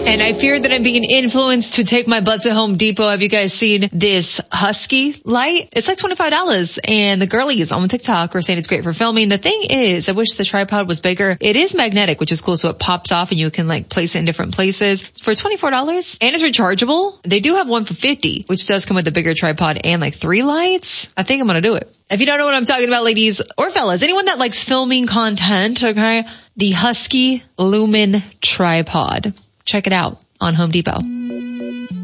And I fear that I'm being influenced to take my butt to Home Depot. Have you guys seen this Husky light? It's like $25. And the girlies on TikTok are saying it's great for filming. The thing is, I wish the tripod was bigger. It is magnetic, which is cool. So it pops off and you can like place it in different places. It's for $24 and it's rechargeable. They do have one for $50, which does come with a bigger tripod and like 3 lights. I think I'm going to do it. If you don't know what I'm talking about, ladies or fellas, anyone that likes filming content, okay, the Husky Lumen tripod. Check it out on Home Depot.